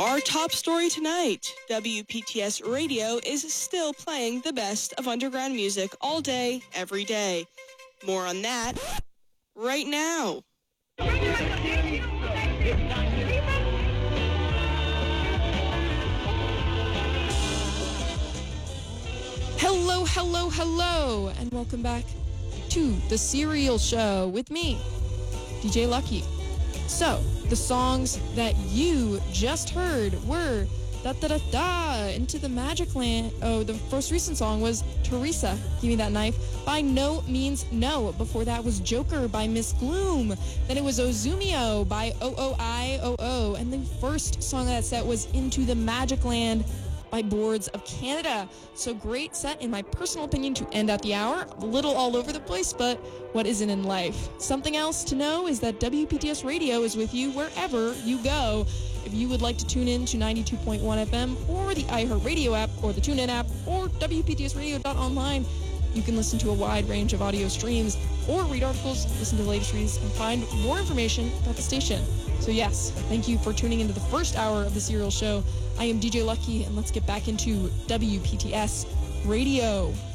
Our top story tonight, WPTS Radio is still playing the best of underground music all day, every day. More on that right now. Hello, hello, hello, and welcome back to The Serial Show with me, DJ Lucky. So, the songs that you just heard were Da-Da-Da-Da, Into the Magic Land. Oh, the most recent song was Teresa, Give Me That Knife by No Means No. Before that was Joker by Miss Gloom. Then it was Ozumio by OOIOO. And the first song of that set was Into the Magic Land by Boards of Canada. So great set, in my personal opinion, to end out the hour. A little all over the place, but what isn't in life? Something else to know is that WPTS Radio is with you wherever you go. If you would like to tune in to 92.1 FM or the iHeartRadio app or the TuneIn app or WPTSradio.online, you can listen to a wide range of audio streams or read articles, listen to the latest reads, and find more information about the station. So yes, thank you for tuning into the first hour of the Serial Show. I am DJ Lucky, and let's get back into WPTS Radio.